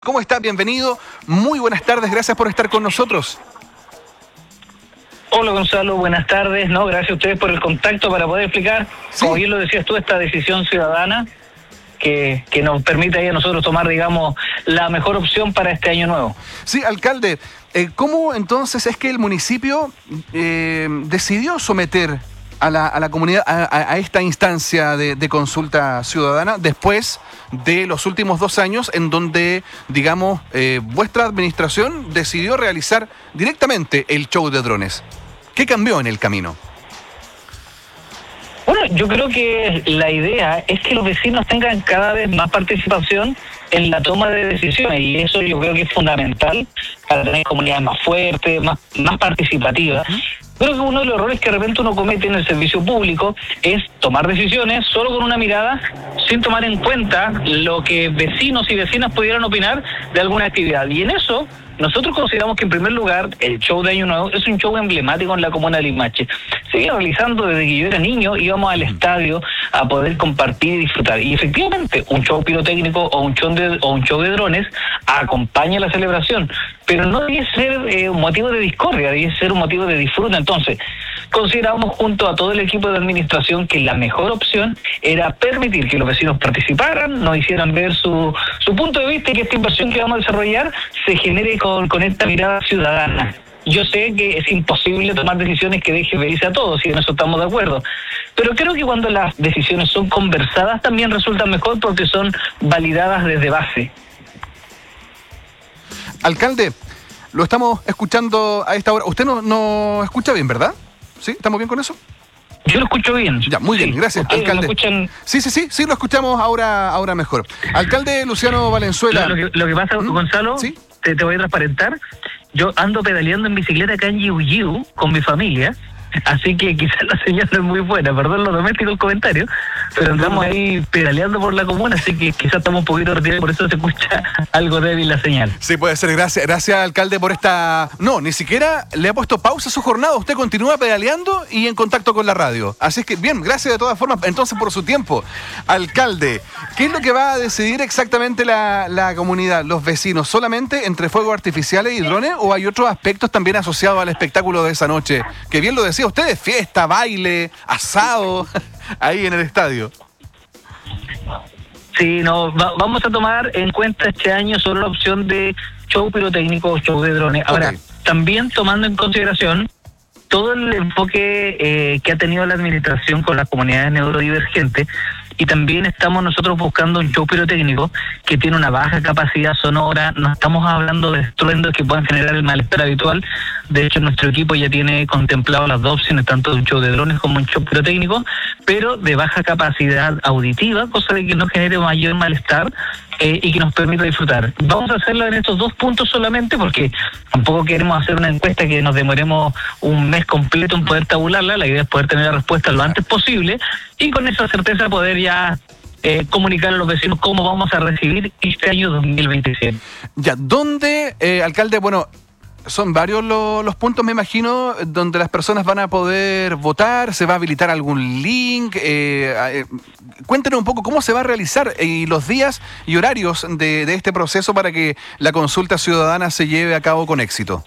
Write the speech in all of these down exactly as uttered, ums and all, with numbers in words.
¿Cómo está? Bienvenido. Muy buenas tardes. Gracias por estar con nosotros. Hola Gonzalo, buenas tardes. No, gracias a ustedes por el contacto para poder explicar, sí, como bien lo decías tú, esta decisión ciudadana que, que nos permite ahí a nosotros tomar, digamos, la mejor opción para este año nuevo. Sí, alcalde, eh, ¿cómo entonces es que el municipio eh, decidió someter a la, a la comunidad a, a esta instancia de, de consulta ciudadana después de los últimos dos años en donde, digamos, eh, vuestra administración decidió realizar directamente el show de drones? ¿Qué cambió en el camino? Bueno, yo creo que la idea es que los vecinos tengan cada vez más participación en la toma de decisiones, y eso yo creo que es fundamental para tener comunidades más fuertes, más, más participativas. Creo que uno de los errores que de repente uno comete en el servicio público es tomar decisiones solo con una mirada, sin tomar en cuenta lo que vecinos y vecinas pudieran opinar de alguna actividad. Y en eso, nosotros consideramos que en primer lugar el show de Año Nuevo es un show emblemático en la comuna de Limache. Se viene realizando desde que yo era niño, íbamos al estadio a poder compartir y disfrutar. Y efectivamente, un show pirotécnico o un show de, o un show de drones acompaña la celebración, pero no debe ser eh, un motivo de discordia, debe ser un motivo de disfrute. Entonces, consideramos junto a todo el equipo de administración que la mejor opción era permitir que los vecinos participaran, nos hicieran ver su, su punto de vista y que esta inversión que vamos a desarrollar se genere con, con esta mirada ciudadana. Yo sé que es imposible tomar decisiones que dejen feliz a todos, y en eso estamos de acuerdo. Pero creo que cuando las decisiones son conversadas también resultan mejor porque son validadas desde base. Alcalde, lo estamos escuchando a esta hora. Usted no, no escucha bien, ¿verdad? ¿Sí? ¿Estamos bien con eso? Yo lo escucho bien. Ya, muy sí. bien, gracias, alcalde. ¿Lo escuchan? Sí, sí, sí, sí, lo escuchamos ahora, ahora mejor. Alcalde Luciano Valenzuela. Lo, lo, que, lo que pasa, ¿Mm? Gonzalo, ¿sí? te, te voy a transparentar. Yo ando pedaleando en bicicleta acá en Yiu con mi familia, así que quizás la señal no es muy buena, perdón los domésticos comentarios, pero andamos ahí pedaleando por la comuna, así que quizás estamos un poquito retirados, por eso se escucha algo débil la señal. Sí, puede ser. Gracias, gracias alcalde por esta... No, ni siquiera le ha puesto pausa a su jornada, usted continúa pedaleando y en contacto con la radio. Así es que, bien, gracias de todas formas, entonces, por su tiempo. Alcalde, ¿qué es lo que va a decidir exactamente la, la comunidad, los vecinos? ¿Solamente entre fuegos artificiales y drones o hay otros aspectos también asociados al espectáculo de esa noche? Que bien lo decía ustedes, fiesta, baile, asado, ahí en el estadio. Sí, no, va, vamos a tomar en cuenta este año solo la opción de show pirotécnico o show de drones. Ahora, okay, también tomando en consideración todo el enfoque eh, que ha tenido la administración con las comunidades neurodivergentes, y también estamos nosotros buscando un show pirotécnico que tiene una baja capacidad sonora. No estamos hablando de estruendos que puedan generar el malestar habitual. De hecho, nuestro equipo ya tiene contemplado las dos opciones, tanto un show de drones como un show pirotécnico, pero de baja capacidad auditiva, cosa de que no genere mayor malestar eh, y que nos permita disfrutar. Vamos a hacerlo en estos dos puntos solamente porque tampoco queremos hacer una encuesta que nos demoremos un mes completo en poder tabularla. La idea es poder tener la respuesta lo antes posible y con esa certeza poder ya eh, comunicar a los vecinos cómo vamos a recibir este año dos mil veintisiete. Ya, ¿dónde, eh, alcalde, bueno... Son varios lo, los puntos, me imagino, donde las personas van a poder votar? ¿Se va a habilitar algún link? Eh, eh, cuéntenos un poco cómo se va a realizar y los días y horarios de, de este proceso para que la consulta ciudadana se lleve a cabo con éxito.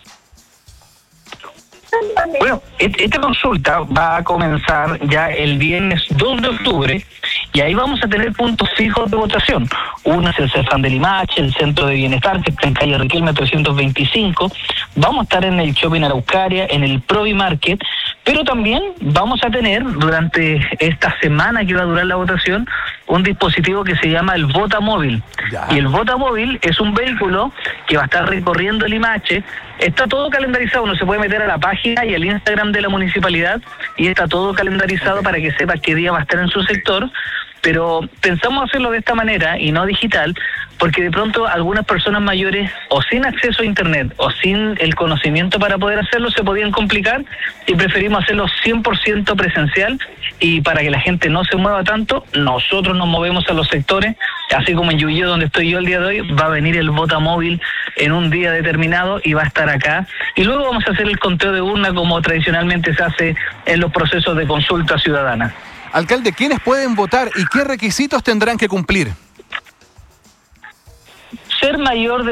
Bueno, esta consulta va a comenzar ya el viernes dos de octubre y ahí vamos a tener puntos fijos de votación. Uno es el CEFAM de Limache, el Centro de Bienestar, que está en calle Riquelme trescientos veinticinco. Vamos a estar en el Shopping Araucaria, en el Provi Market, pero también vamos a tener durante esta semana que va a durar la votación un dispositivo que se llama el Vota Móvil. Ya. Y el Vota Móvil es un vehículo que va a estar recorriendo Limache. Está todo calendarizado, uno se puede meter a la página y al Instagram de la municipalidad y está todo calendarizado para que sepa qué día va a estar en su sector. Pero pensamos hacerlo de esta manera y no digital, porque de pronto algunas personas mayores o sin acceso a internet o sin el conocimiento para poder hacerlo se podían complicar y preferimos hacerlo cien por ciento presencial. Y para que la gente no se mueva tanto, nosotros nos movemos a los sectores, así como en Yiu, donde estoy yo el día de hoy, va a venir el Vota Móvil en un día determinado y va a estar acá. Y luego vamos a hacer el conteo de urna como tradicionalmente se hace en los procesos de consulta ciudadana. Alcalde, ¿quiénes pueden votar y qué requisitos tendrán que cumplir? ser mayor de